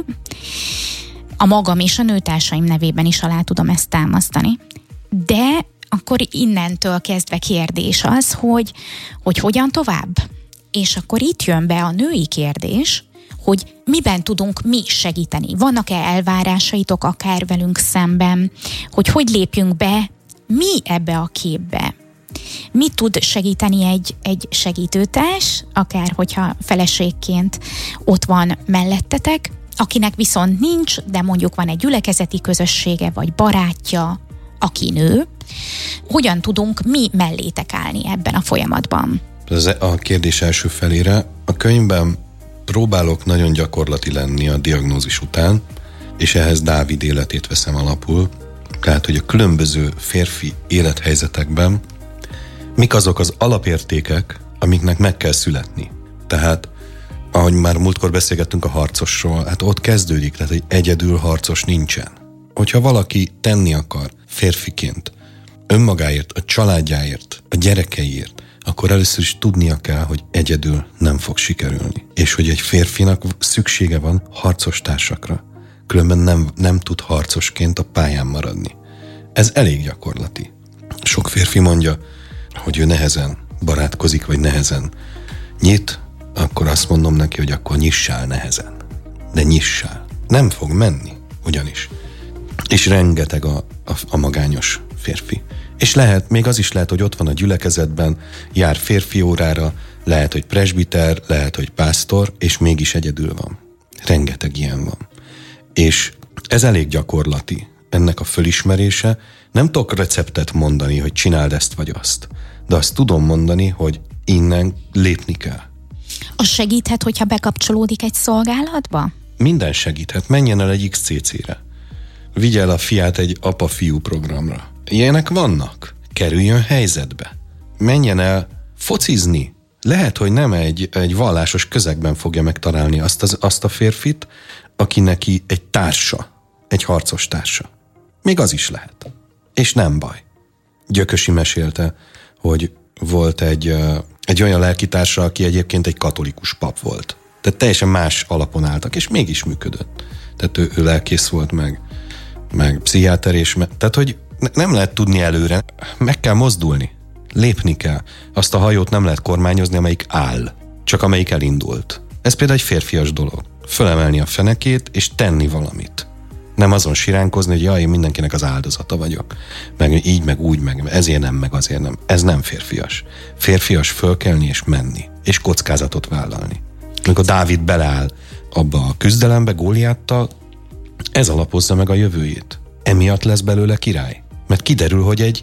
A magam és a nőtársaim nevében is alá tudom ezt támasztani. De akkor innentől kezdve kérdés az, hogy, hogy hogyan tovább. És akkor itt jön be a női kérdés, hogy miben tudunk mi segíteni. Vannak-e elvárásaitok akár velünk szemben, hogy hogy lépjünk be mi ebbe a képbe. Mit tud segíteni egy, egy segítőtárs, akár hogyha feleségként ott van mellettetek, akinek viszont nincs, de mondjuk van egy gyülekezeti közössége, vagy barátja, aki nő, hogyan tudunk mi mellétek állni ebben a folyamatban? Ez a kérdés első felére. A könyvben próbálok nagyon gyakorlati lenni a diagnózis után, és ehhez Dávid életét veszem alapul. Tehát, hogy a különböző férfi élethelyzetekben mik azok az alapértékek, amiknek meg kell születni. Tehát, ahogy már múltkor beszélgettünk a harcosról, hát ott kezdődik, tehát, hogy egyedül harcos nincsen. Hogyha valaki tenni akar férfiként, önmagáért, a családjáért, a gyerekeiért, akkor először is tudnia kell, hogy egyedül nem fog sikerülni. És hogy egy férfinak szüksége van harcos társakra. Különben nem, nem tud harcosként a pályán maradni. Ez elég gyakorlati. Sok férfi mondja, hogy ő nehezen barátkozik, vagy nehezen nyit, akkor azt mondom neki, hogy akkor nyissál nehezen. De nyissál. Nem fog menni, ugyanis. És rengeteg a, a, a magányos férfi. És lehet, még az is lehet, hogy ott van a gyülekezetben, jár férfi órára, lehet, hogy presbiter, lehet, hogy pásztor, és mégis egyedül van. Rengeteg ilyen van. És ez elég gyakorlati, ennek a fölismerése. Nem tudok receptet mondani, hogy csináld ezt vagy azt, de azt tudom mondani, hogy innen lépni kell. Az segíthet, hogyha bekapcsolódik egy szolgálatba? Minden segíthet. Menjen el egy iksz cé cére. Vigye el a fiát egy apa-fiú programra. Ilyenek vannak. Kerüljön helyzetbe. Menjen el focizni. Lehet, hogy nem egy, egy vallásos közegben fogja megtalálni azt, az, azt a férfit, aki neki egy társa, egy harcos társa. Még az is lehet. És nem baj. Gyökösi mesélte, hogy volt egy, egy olyan lelkitársa, aki egyébként egy katolikus pap volt. Tehát teljesen más alapon álltak, és mégis működött. Tehát ő, ő lelkész volt, meg, meg pszichiáter, és me, tehát, hogy nem lehet tudni előre, meg kell mozdulni, lépni kell. Azt a hajót nem lehet kormányozni, amelyik áll, csak amelyik elindult. Ez például egy férfias dolog. Fölemelni a fenekét, és tenni valamit. Nem azon siránkozni, hogy jaj, én mindenkinek az áldozata vagyok. Meg így, meg úgy, meg ezért nem, meg azért nem. Ez nem férfias. Férfias fölkelni és menni. És kockázatot vállalni. Amikor Dávid beleáll abba a küzdelembe Góliáttal, ez alapozza meg a jövőjét. Emiatt lesz belőle király. Mert kiderül, hogy egy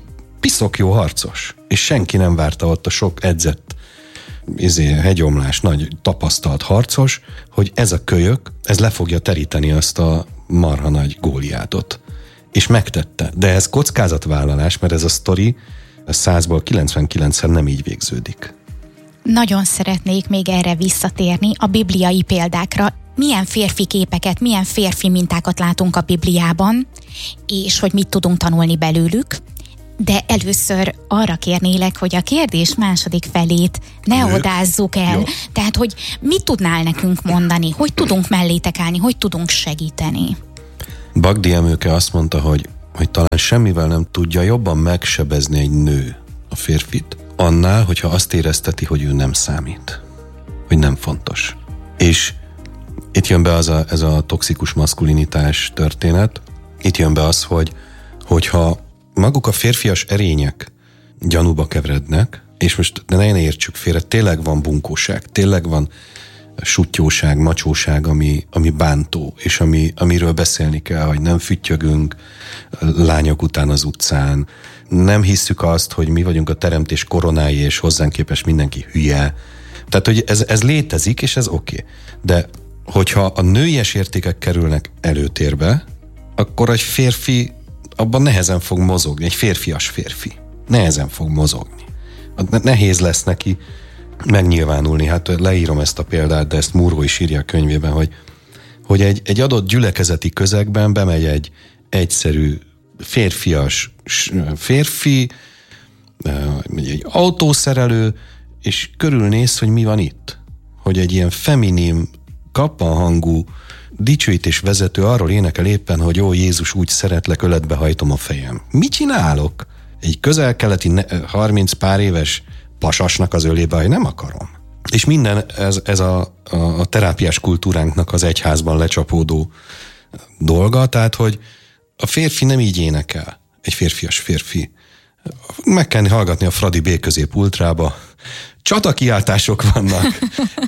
piszok jó harcos. És senki nem várta ott a sok edzett izé, hegyomlás, nagy tapasztalt harcos, hogy ez a kölyök, ez le fogja teríteni azt a marha nagy Góliátot. És megtette. De ez kockázatvállalás, mert ez a sztori a százból kilencvenkilencszer nem így végződik. Nagyon szeretnék még erre visszatérni, a bibliai példákra. Milyen férfi képeket, milyen férfi mintákat látunk a Bibliában, és hogy mit tudunk tanulni belőlük. De először arra kérnélek, hogy a kérdés második felét ne Nők. odázzuk el. Jó. Tehát, hogy mit tudnál nekünk mondani, hogy tudunk mellétek állni, hogy tudunk segíteni. Bagdi Emőke azt mondta, hogy, hogy talán semmivel nem tudja jobban megsebezni egy nő a férfit, annál, hogyha azt érezteti, hogy ő nem számít, hogy nem fontos. És itt jön be az a, ez a toxikus maszkulinitás történet, itt jön be az, hogy hogyha maguk a férfias erények gyanúba keverednek, és most de ne értsük félre, tényleg van bunkóság, tényleg van suttyóság, macsóság, ami, ami bántó, és ami, amiről beszélni kell, hogy nem füttyögünk lányok után az utcán, nem hisszük azt, hogy mi vagyunk a teremtés koronái, és hozzánk képest mindenki hülye. Tehát, hogy ez, ez létezik, és ez oké. Okay. De hogyha a nőies értékek kerülnek előtérbe, akkor egy férfi abban nehezen fog mozogni, egy férfias férfi. Nehezen fog mozogni. Nehéz lesz neki megnyilvánulni. Hát leírom ezt a példát, de ezt Muró is írja a könyvében, hogy, hogy egy, egy adott gyülekezeti közegben bemegy egy egyszerű férfias férfi, egy autószerelő, és körülnéz, hogy mi van itt. Hogy egy ilyen feminim, kappanhangú dicsőítés vezető arról énekel éppen, hogy ó, Jézus, úgy szeretlek, öletbe hajtom a fejem. Mit csinálok? Egy közel-keleti harminc pár éves pasasnak az ölébe, hogy nem akarom. És minden ez, ez a, a, a terápiás kultúránknak az egyházban lecsapódó dolga, tehát, hogy a férfi nem így énekel. Egy férfias férfi. Meg kell hallgatni a Fradi B-közép ultrába. Csatakiáltások vannak.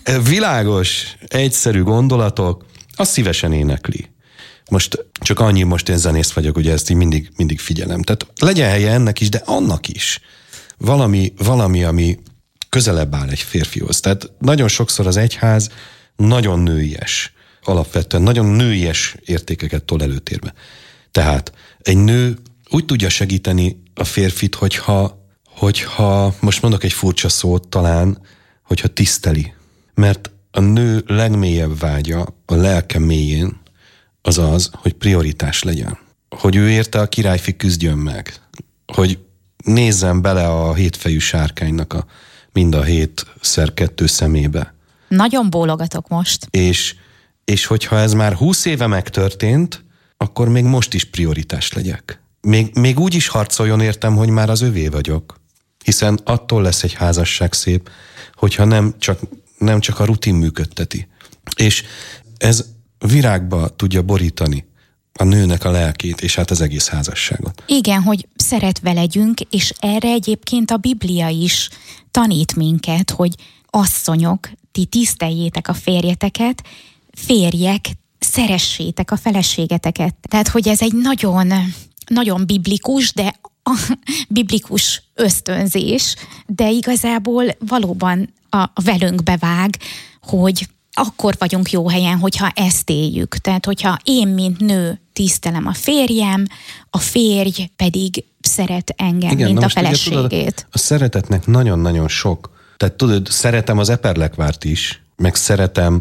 Világos, egyszerű gondolatok, azt szívesen énekli. Most csak annyi, most én zenész vagyok, ugye ezt így mindig, mindig figyelem. Tehát legyen helye ennek is, de annak is. Valami, valami, ami közelebb áll egy férfihoz. Tehát nagyon sokszor az egyház nagyon nőies. Alapvetően nagyon nőies értékeket tol előtérbe. Tehát egy nő úgy tudja segíteni a férfit, hogyha, hogyha most mondok egy furcsa szót talán, hogyha tiszteli. Mert a nő legmélyebb vágya a lelke mélyén az az, hogy prioritás legyen. Hogy ő érte a királyfi küzdjön meg. Hogy nézzen bele a hétfejű sárkánynak a mind a hétszer kettő szemébe. Nagyon bólogatok most. És, és hogyha ez már húsz éve megtörtént, akkor még most is prioritás legyek. Még, még úgy is harcoljon értem, hogy már az övé vagyok. Hiszen attól lesz egy házasság szép, hogyha nem csak, nem csak a rutin működteti. És ez virágba tudja borítani a nőnek a lelkét, és hát az egész házasságot. Igen, hogy szeretve legyünk, és erre egyébként a Biblia is tanít minket, hogy asszonyok, ti tiszteljétek a férjeteket, férjek, szeressétek a feleségeteket. Tehát, hogy ez egy nagyon, nagyon biblikus, de a biblikus ösztönzés, de igazából valóban a, a velünk bevág, hogy akkor vagyunk jó helyen, hogyha ezt éljük. Tehát, hogyha én, mint nő tisztelem a férjem, a férj pedig szeret engem, igen, mint a feleségét. Ugye, tudod, a szeretetnek nagyon-nagyon sok. Tehát tudod, szeretem az eperlekvárt is, meg szeretem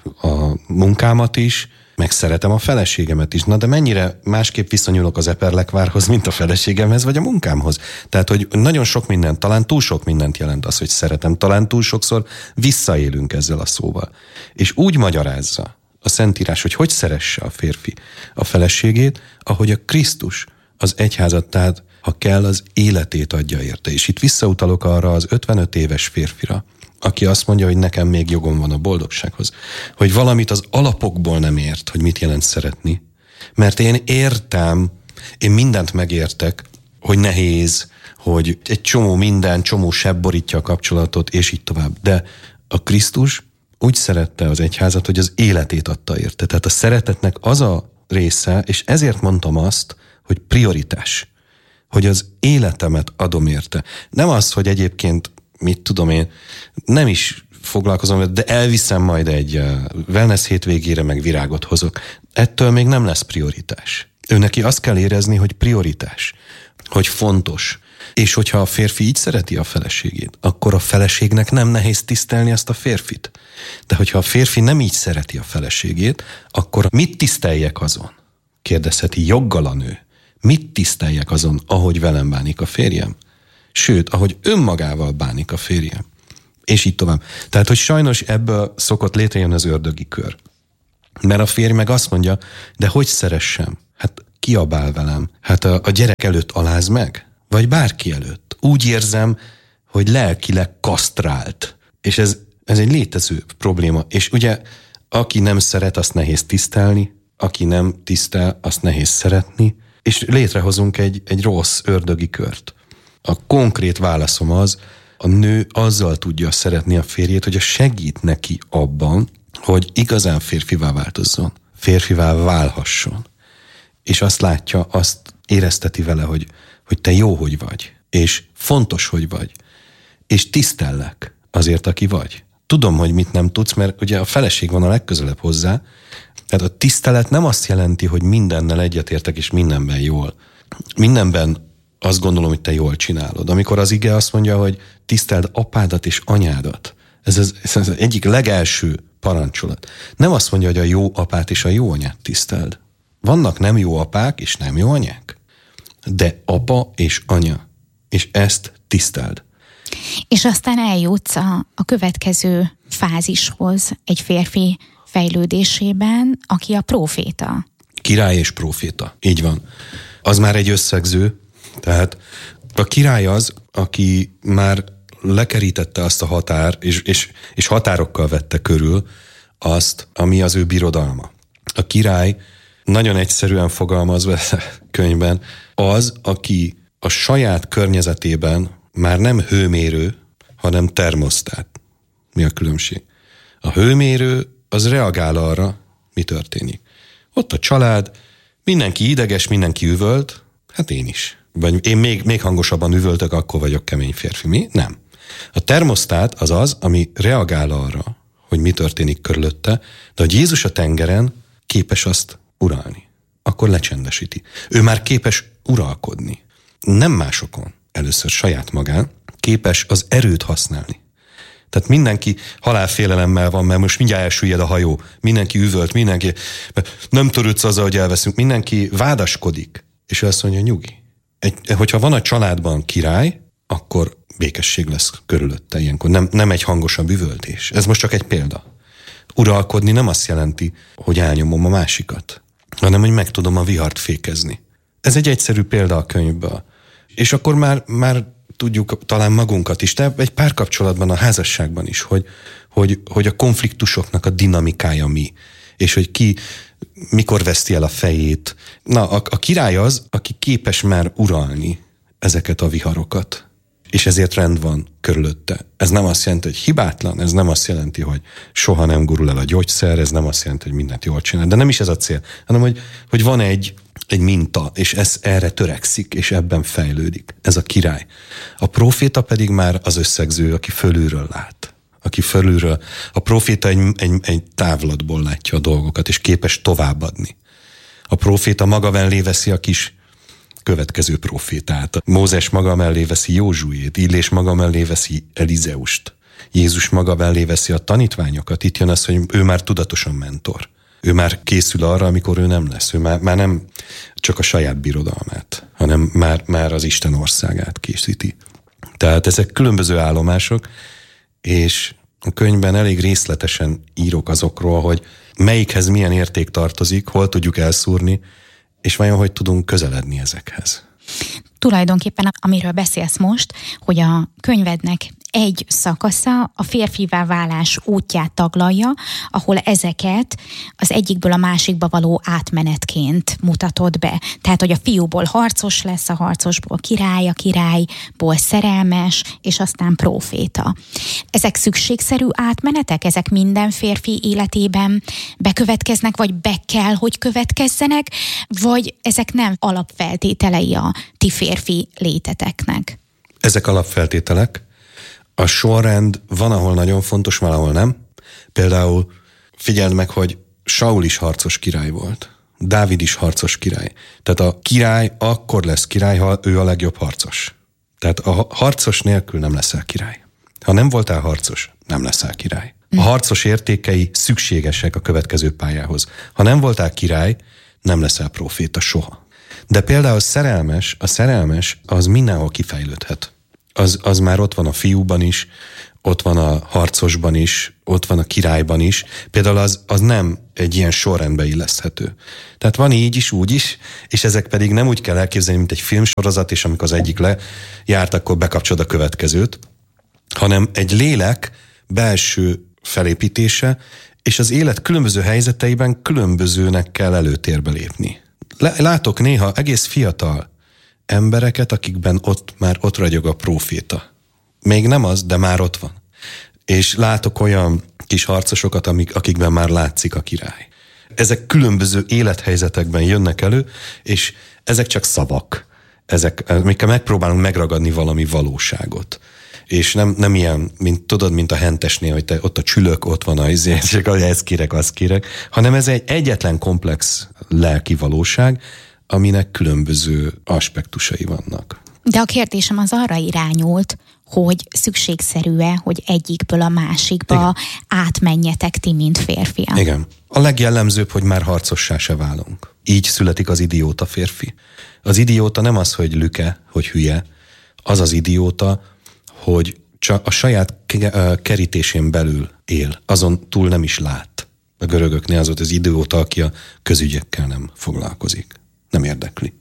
a munkámat is, meg szeretem a feleségemet is. Na de mennyire másképp viszonyulok az eperlekvárhoz, mint a feleségemhez, vagy a munkámhoz. Tehát, hogy nagyon sok mindent, talán túl sok mindent jelent az, hogy szeretem. Talán túl sokszor visszaélünk ezzel a szóval. És úgy magyarázza a Szentírás, hogy hogy szeresse a férfi a feleségét, ahogy a Krisztus az egyházat, tehát ha kell, az életét adja érte. És itt visszautalok arra az ötvenöt éves férfira, aki azt mondja, hogy nekem még jogom van a boldogsághoz. Hogy valamit az alapokból nem ért, hogy mit jelent szeretni. Mert én értem, én mindent megértek, hogy nehéz, hogy egy csomó minden, csomó sebb borítja a kapcsolatot, és így tovább. De a Krisztus úgy szerette az egyházat, hogy az életét adta érte. Tehát a szeretetnek az a része, és ezért mondtam azt, hogy prioritás. hogy az életemet adom érte. Nem az, hogy egyébként, mit tudom én, nem is foglalkozom, de elviszem majd egy wellness hétvégére, meg virágot hozok. Ettől még nem lesz prioritás. Ő neki azt kell érezni, hogy prioritás, hogy fontos. És hogyha a férfi így szereti a feleségét, akkor a feleségnek nem nehéz tisztelni azt a férfit. De hogyha a férfi nem így szereti a feleségét, akkor mit tiszteljek azon? Kérdezheti joggal a nő. Mit tiszteljek azon, ahogy velem bánik a férjem? Sőt, ahogy önmagával bánik a férjem. És így tovább. Tehát, hogy sajnos ebből szokott létrejönni az ördögi kör. Mert a férj meg azt mondja, de hogy szeressem? Hát kiabál velem. Hát a, a gyerek előtt aláz meg? Vagy bárki előtt. Úgy érzem, hogy lelkileg kasztrált. És ez, ez egy létező probléma. És ugye, aki nem szeret, azt nehéz tisztelni, aki nem tisztel, azt nehéz szeretni, és létrehozunk egy, egy rossz ördögi kört. A konkrét válaszom az, a nő azzal tudja szeretni a férjét, hogy a segít neki abban, hogy igazán férfivá változzon, férfivá válhasson. És azt látja, azt érezteti vele, hogy, hogy te jó, hogy vagy, és fontos, hogy vagy, és tisztellek azért, aki vagy. Tudom, hogy mit nem tudsz, mert ugye a feleség van a legközelebb hozzá, tehát a tisztelet nem azt jelenti, hogy mindennel egyetértek, és mindenben jól. Mindenben azt gondolom, hogy te jól csinálod. Amikor az ige azt mondja, hogy tiszteld apádat és anyádat. Ez az, ez az egyik legelső parancsolat. Nem azt mondja, hogy a jó apát és a jó anyát tiszteld. Vannak nem jó apák és nem jó anyák. De apa és anya. És ezt tiszteld. És aztán eljutsz a, a következő fázishoz egy férfi fejlődésében, aki a próféta. Király és próféta. Így van. Az már egy összegző. Tehát a király az, aki már lekerítette azt a határ, és, és, és határokkal vette körül azt, ami az ő birodalma. A király nagyon egyszerűen fogalmazva a könyvben az, aki a saját környezetében már nem hőmérő, hanem termosztát. Mi a különbség? A hőmérő az reagál arra, mi történik. Ott a család, mindenki ideges, mindenki üvölt, hát én is. Vagy én még, még hangosabban üvöltök, akkor vagyok kemény férfi. Mi? Nem. A termosztát az az, ami reagál arra, hogy mi történik körülötte, de hogy Jézus a tengeren képes azt uralni. Akkor lecsendesíti. Ő már képes uralkodni. Nem másokon, először saját magán, képes az erőt használni. Tehát mindenki halálfélelemmel van, mert most mindjárt elsüllyed a hajó. Mindenki üvölt, mindenki nem törődsz azzal, hogy elveszünk. Mindenki vádaskodik. És ő azt mondja, nyugi. Egy, hogyha van a családban király, akkor békesség lesz körülötte ilyenkor. Nem, nem egy hangosabb üvöltés. Ez most csak egy példa. Uralkodni nem azt jelenti, hogy elnyomom a másikat, hanem hogy meg tudom a vihart fékezni. Ez egy egyszerű példa a könyvből. És akkor már, már tudjuk talán magunkat is, de egy párkapcsolatban, a házasságban is, hogy, hogy, hogy a konfliktusoknak a dinamikája mi, és hogy ki mikor veszti el a fejét. Na, a, a király az, aki képes már uralni ezeket a viharokat, és ezért rend van körülötte. Ez nem azt jelenti, hogy hibátlan, ez nem azt jelenti, hogy soha nem gurul el a gyógyszer, ez nem azt jelenti, hogy mindent jól csinál, de nem is ez a cél, hanem hogy, hogy van egy, egy minta, és ez erre törekszik, és ebben fejlődik. Ez a király. A próféta pedig már az összegző, aki fölülről lát. Aki fölülről, a próféta egy, egy, egy távlatból látja a dolgokat, és képes továbbadni. A próféta maga mellé veszi a kis következő prófétát. Mózes maga mellé veszi Józsuét, Illés maga mellé veszi Elizeust. Jézus maga mellé veszi a tanítványokat. Itt jön az, hogy ő már tudatosan mentor. Ő már készül arra, amikor ő nem lesz. Ő már, már nem csak a saját birodalmát, hanem már, már az Isten országát készíti. Tehát ezek különböző állomások, és a könyvben elég részletesen írok azokról, hogy melyikhez milyen érték tartozik, hol tudjuk elszúrni, és vajon hogy tudunk közeledni ezekhez. Tulajdonképpen, amiről beszélsz most, hogy a könyvednek egy szakasza a férfivá válás útját taglalja, ahol ezeket az egyikből a másikba való átmenetként mutatod be. Tehát, hogy a fiúból harcos lesz, a harcosból király, a királyból szerelmes, és aztán próféta. Ezek szükségszerű átmenetek? Ezek minden férfi életében bekövetkeznek, vagy be kell, hogy következzenek, vagy ezek nem alapfeltételei a ti férfi léteteknek? Ezek alapfeltételek. A sorrend van, ahol nagyon fontos, valahol nem. Például figyeld meg, hogy Saul is harcos király volt. Dávid is harcos király. Tehát a király akkor lesz király, ha ő a legjobb harcos. Tehát a harcos nélkül nem leszel király. Ha nem voltál harcos, nem leszel király. A harcos értékei szükségesek a következő pályához. Ha nem voltál király, nem leszel próféta soha. De például szerelmes, a szerelmes az mindenhol kifejlődhet. Az, az már ott van a fiúban is, ott van a harcosban is, ott van a királyban is. Például az, az nem egy ilyen sorrendbe illeszthető. Tehát van így is, úgy is, és ezek pedig nem úgy kell elképzelni, mint egy filmsorozat, és amikor az egyik lejárt, akkor bekapcsolod a következőt, hanem egy lélek belső felépítése, és az élet különböző helyzeteiben különbözőnek kell előtérbe lépni. Látok néha egész fiatal embereket, akikben ott már ott ragyog a próféta. Még nem az, de már ott van. És látok olyan kis harcosokat, amik, akikben már látszik a király. Ezek különböző élethelyzetekben jönnek elő, és ezek csak szavak. Ezek, amikkel megpróbálunk megragadni valami valóságot. És nem, nem ilyen, mint tudod, mint a hentesnél, hogy te, ott a csülök, ott van az, és ezt kérek, azt kérek, hanem ez egy egyetlen komplex lelki valóság, aminek különböző aspektusai vannak. De a kérdésem az arra irányult, hogy szükségszerű-e, hogy egyikből a másikba Igen. átmenjetek ti, mint férfiak. Igen. A legjellemzőbb, hogy már harcossá se válunk. Így születik az idióta férfi. Az idióta nem az, hogy lüke, hogy hülye, az az idióta, hogy csak a saját kerítésén belül él, azon túl nem is lát. A görögöknél az volt az idióta, aki a közügyekkel nem foglalkozik. Nem érdekli.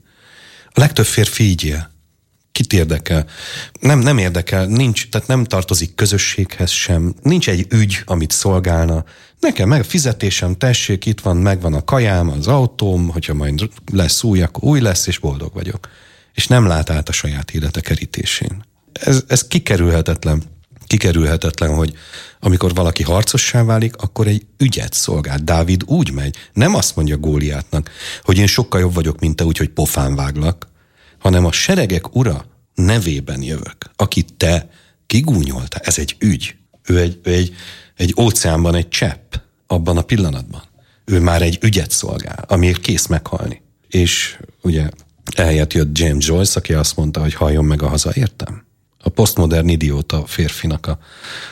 A legtöbb férfi így él. Kit érdekel? Nem, nem érdekel, nincs, tehát nem tartozik közösséghez sem, nincs egy ügy, amit szolgálna. Nekem meg a fizetésem, tessék, itt van, megvan a kajám, az autóm, hogyha majd lesz új, akkor új lesz, és boldog vagyok. És nem lát át a saját élete kerítésén. Ez, ez kikerülhetetlen. Kikerülhetetlen, hogy amikor valaki harcossá válik, akkor egy ügyet szolgál. Dávid úgy megy, nem azt mondja Góliátnak, hogy én sokkal jobb vagyok, mint te, úgyhogy pofán váglak, hanem a seregek ura nevében jövök, akit te kigúnyoltál. Ez egy ügy. Ő egy, ő egy, egy óceánban egy csepp abban a pillanatban. Ő már egy ügyet szolgál, amiért kész meghalni. És ugye ehelyett jött James Joyce, aki azt mondta, hogy halljon meg a hazaértem. A posztmodern idióta férfinak a,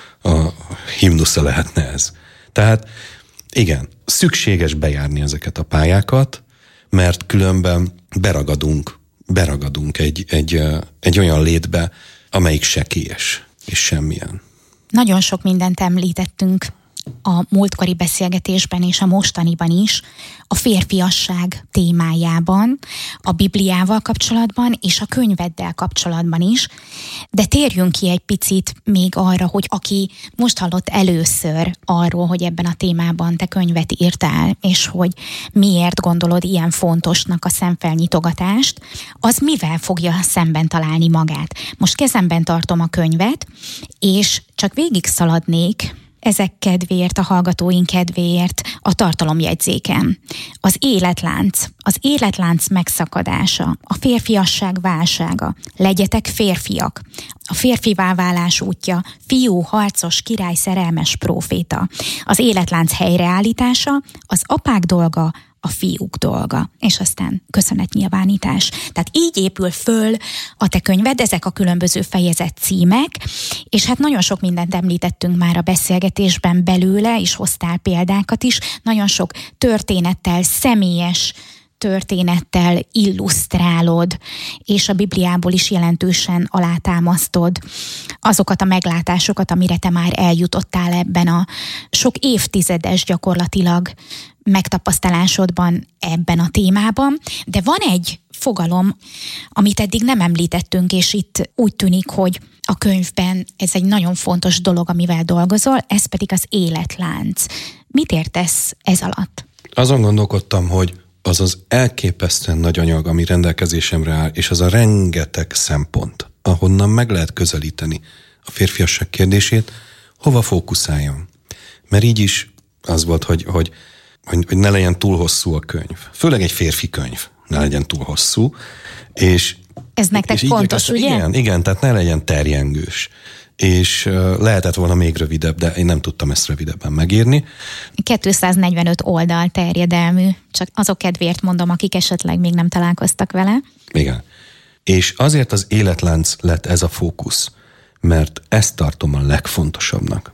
a himnusza lehetne ez. Tehát igen, szükséges bejárni ezeket a pályákat, mert különben beragadunk, beragadunk egy, egy, egy olyan létbe, amelyik sekélyes, és semmilyen. Nagyon sok mindent említettünk a múltkori beszélgetésben és a mostaniban is, a férfiasság témájában, a Bibliával kapcsolatban és a könyveddel kapcsolatban is, de térjünk ki egy picit még arra, hogy aki most hallott először arról, hogy ebben a témában te könyvet írtál, és hogy miért gondolod ilyen fontosnak a szemfelnyitogatást, az mivel fogja szemben találni magát. Most kezemben tartom a könyvet, és csak végig szaladnék ezek kedvéért, a hallgatóink kedvéért a tartalomjegyzéken. Az életlánc, az életlánc megszakadása, a férfiasság válsága, legyetek férfiak, a férfivá válás útja, fiú, harcos, király, szerelmes, próféta, az életlánc helyreállítása, az apák dolga, a fiúk dolga, és aztán köszönetnyilvánítás. Tehát így épül föl a te könyved, ezek a különböző fejezet címek, és hát nagyon sok mindent említettünk már a beszélgetésben belőle, és hoztál példákat is, nagyon sok történettel, személyes történettel illusztrálod, és a Bibliából is jelentősen alátámasztod azokat a meglátásokat, amire te már eljutottál ebben a sok évtizedes gyakorlatilag megtapasztalásodban ebben a témában, de van egy fogalom, amit eddig nem említettünk, és itt úgy tűnik, hogy a könyvben ez egy nagyon fontos dolog, amivel dolgozol, ez pedig az életlánc. Mit értesz ez alatt? Azon gondolkodtam, hogy az az elképesztően nagy anyag, ami rendelkezésemre áll, és az a rengeteg szempont, ahonnan meg lehet közelíteni a férfiasság kérdését, hova fókuszáljon. Mert így is az volt, hogy, hogy, hogy, hogy ne legyen túl hosszú a könyv. Főleg egy férfi könyv ne legyen túl hosszú. És, ez nektek és fontos, ugye? Igen, igen, tehát ne legyen terjengős. És uh, lehetett volna még rövidebb, de én nem tudtam ezt rövidebben megírni. kétszáznegyvenöt oldal terjedelmű, csak azok kedvéért mondom, akik esetleg még nem találkoztak vele. Igen. És azért az életlánc lett ez a fókusz, mert ezt tartom a legfontosabbnak.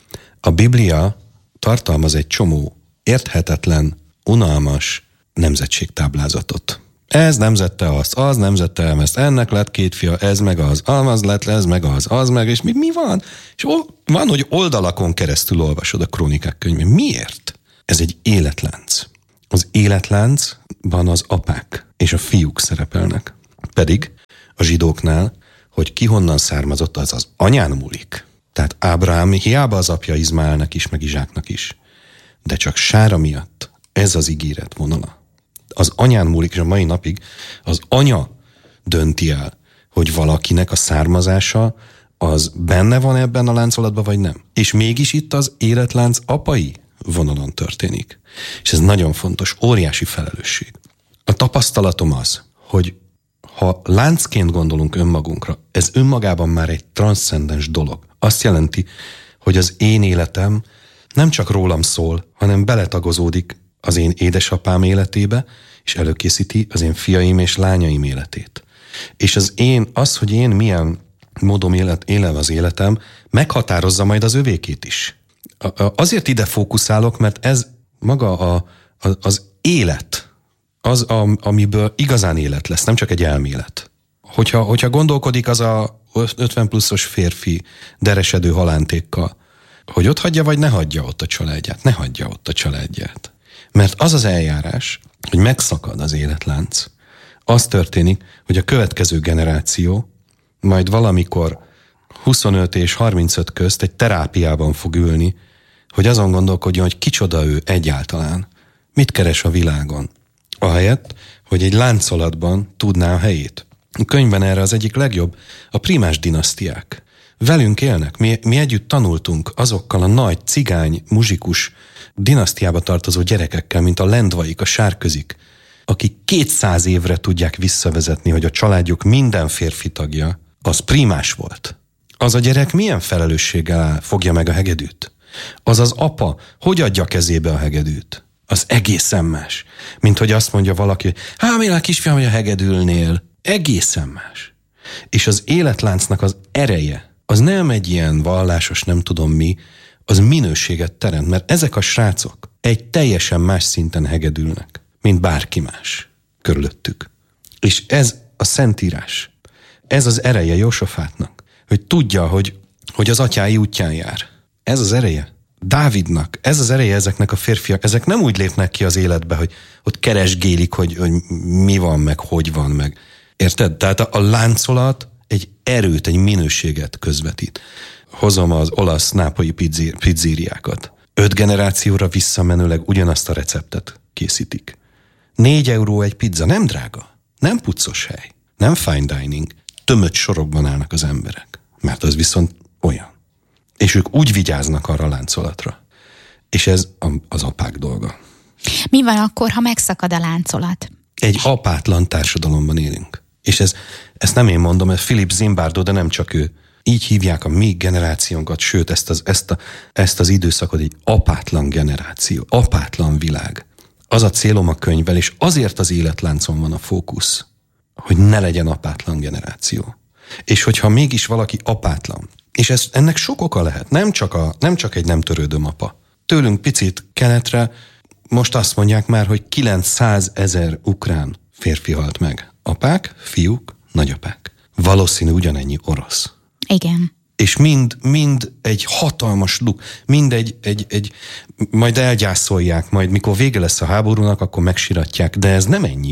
A Biblia tartalmaz egy csomó érthetetlen, unalmas nemzetségtáblázatot. Ez nemzette azt, az nemzette ezt, ennek lett két fia, ez meg az, az lett, ez meg az, az meg, és mi, mi van? És van, hogy oldalakon keresztül olvasod a Krónikák könyvét. Miért? Ez egy életlánc. Az életláncban az apák és a fiúk szerepelnek. Pedig a zsidóknál, hogy ki honnan származott, az az anyán múlik. Tehát Ábrahám hiába az apja Izmaelnek is, meg Izsáknak is. De csak Sára miatt ez az ígéret vonala. Az anyán múlik, és a mai napig az anya dönti el, hogy valakinek a származása az benne van ebben a láncolatban, vagy nem. És mégis itt az életlánc apai vonalon történik. És ez nagyon fontos, óriási felelősség. A tapasztalatom az, hogy ha láncként gondolunk önmagunkra, ez önmagában már egy transzcendens dolog. Azt jelenti, hogy az én életem nem csak rólam szól, hanem beletagozódik az én édesapám életébe, és előkészíti az én fiaim és lányaim életét. És az én, az, hogy én milyen módon élet, élem az életem, meghatározza majd az övékét is. Azért ide fókuszálok, mert ez maga a, a, az élet, az, a, amiből igazán élet lesz, nem csak egy elmélet. Hogyha, hogyha gondolkodik az a ötven pluszos férfi deresedő halántékkal, hogy ott hagyja, vagy ne hagyja ott a családját, ne hagyja ott a családját. Mert az az eljárás, hogy megszakad az életlánc, az történik, hogy a következő generáció majd valamikor huszonöt és harmincöt közt egy terápiában fog ülni, hogy azon gondolkodjon, hogy kicsoda ő egyáltalán, mit keres a világon, ahelyett, hogy egy láncolatban tudná a helyét. A könyvben erre az egyik legjobb a primás dinasztiák. Velünk élnek, mi, mi együtt tanultunk azokkal a nagy cigány, muzsikus dinasztiába tartozó gyerekekkel, mint a Lendvaik, a Sárközik, akik kétszáz évre tudják visszavezetni, hogy a családjuk minden férfi tagja az primás volt. Az a gyerek milyen felelősséggel fogja meg a hegedűt? Az az apa hogy adja kezébe a hegedűt? Az egészen más. Mint hogy azt mondja valaki, hogy há, mi a kisfiam, hogy a hegedülnél? Egészen más. És az életláncnak az ereje, az nem egy ilyen vallásos nem tudom mi, az minőséget teremt, mert ezek a srácok egy teljesen más szinten hegedülnek, mint bárki más körülöttük. És ez a Szentírás, ez az ereje Jósafátnak, hogy tudja, hogy, hogy az atyái útján jár. Ez az ereje Dávidnak, ez az ereje ezeknek a férfiak, ezek nem úgy lépnek ki az életbe, hogy ott keresgélik, hogy, hogy mi van, meg hogy van, meg. Érted? Tehát a, a láncolat egy erőt, egy minőséget közvetít. Hozom az olasz nápolyi pizzériákat. Öt generációra visszamenőleg ugyanazt a receptet készítik. Négy euró egy pizza, nem drága, nem puccos hely, nem fine dining. Tömött sorokban állnak az emberek, mert az viszont olyan. És ők úgy vigyáznak arra a láncolatra. És ez az apák dolga. Mi van akkor, ha megszakad a láncolat? Egy apátlan társadalomban élünk. És ez, ezt nem én mondom, ez Philip Zimbardo, de nem csak ő. Így hívják a mi generációnkat, sőt, ezt az, ezt, a, ezt az időszakot egy apátlan generáció, apátlan világ. Az a célom a könyvvel, és azért az életláncon van a fókusz, hogy ne legyen apátlan generáció. És hogyha mégis valaki apátlan, és ez, ennek sok oka lehet, nem csak, a, nem csak egy nem törődöm apa. Tőlünk picit keletre most azt mondják már, hogy kilencszázezer ukrán férfi halt meg. Apák, fiúk, nagyapák. Valószínű ugyanennyi orosz. Igen. És mind, mind egy hatalmas luk, mind egy, egy, egy, majd elgyászolják, majd mikor vége lesz a háborúnak, akkor megsiratják, de ez nem ennyi.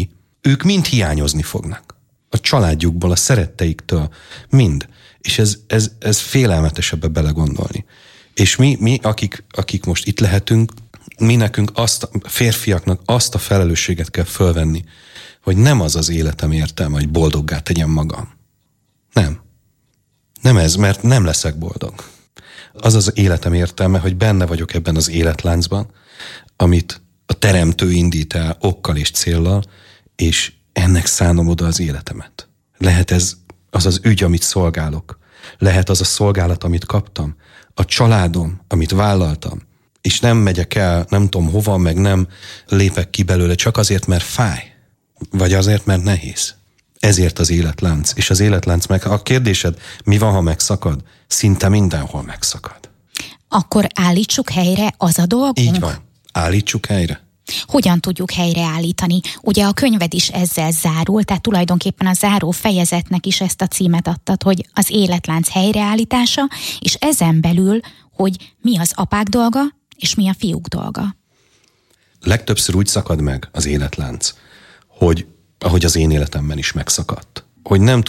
ők mind hiányozni fognak. A családjukból, a szeretteiktől, mind. És ez, ez, ez félelmetes ebbe belegondolni. És mi, mi akik, akik most itt lehetünk, mi nekünk azt, a férfiaknak azt a felelősséget kell fölvenni, hogy nem az az életem értelme, hogy boldoggá tegyem magam. Nem. Nem ez, mert nem leszek boldog. Az az életem értelme, hogy benne vagyok ebben az életláncban, amit a teremtő indít el okkal és céllal, és ennek szánom oda az életemet. Lehet ez az az ügy, amit szolgálok. Lehet az a szolgálat, amit kaptam. A családom, amit vállaltam. És nem megyek el, nem tudom hova, meg nem lépek ki belőle, csak azért, mert fáj. Vagy azért, mert nehéz. Ezért az életlánc. És az életlánc meg, a kérdésed, mi van, ha megszakad? Szinte mindenhol megszakad. Akkor állítsuk helyre, az a dolgunk? Így van. Állítsuk helyre. Hogyan tudjuk helyreállítani? Ugye a könyved is ezzel zárul, tehát tulajdonképpen a záró fejezetnek is ezt a címet adtad, hogy az életlánc helyreállítása, és ezen belül, hogy mi az apák dolga, és mi a fiúk dolga. Legtöbbször úgy szakad meg az életlánc, hogy ahogy az én életemben is megszakadt, hogy nem